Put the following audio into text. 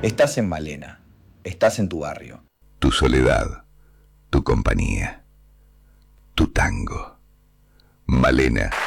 Estás en Malena, estás en tu barrio. Tu soledad, tu compañía, tu tango. Malena.